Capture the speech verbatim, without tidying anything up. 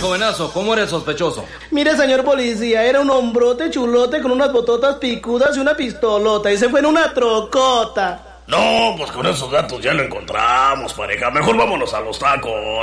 jovenazo, ¿cómo era el sospechoso? Mire, señor policía, era un hombrote chulote con unas bototas picudas y una pistolota, y se fue en una trocota. No, pues con esos datos ya lo encontramos, pareja. Mejor vámonos a los tacos.